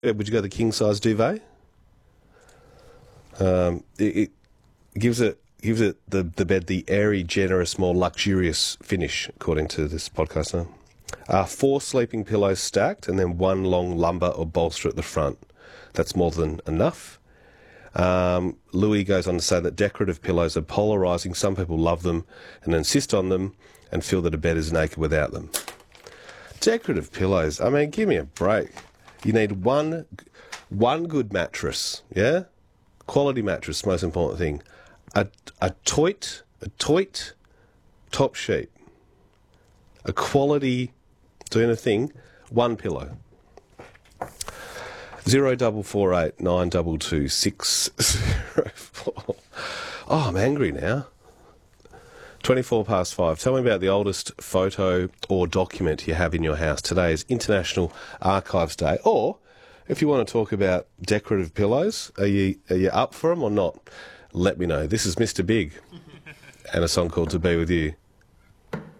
Would you go the king size duvet? It gives it the bed the airy, generous, more luxurious finish, according to this podcaster. 4 sleeping pillows stacked, and then 1 long lumbar or bolster at the front. That's more than enough. Louis goes on to say that decorative pillows are polarising. Some people love them and insist on them and feel that a bed is naked without them. Decorative pillows, I mean, give me a break. You need one good mattress, yeah? Quality mattress, most important thing. A toit top sheet. A quality, doing a thing, 1 pillow. 0448 922 604. Oh, I'm angry now. 5:24. Tell me about the oldest photo or document you have in your house. Today is International Archives Day. Or, if you want to talk about decorative pillows, are you up for them or not? Let me know. This is Mr. Big and a song called To Be With You.